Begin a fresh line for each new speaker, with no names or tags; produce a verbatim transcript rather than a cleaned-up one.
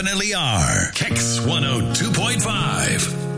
definitely are. Kicks one oh two point five.